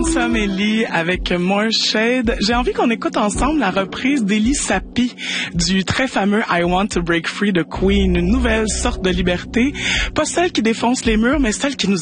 Ransom Ellie avec More Shade. J'ai envie qu'on écoute ensemble la reprise d'Ellie Sapi du très fameux I Want to Break Free de Queen, une nouvelle sorte de liberté, pas celle qui défonce les murs, mais celle qui nous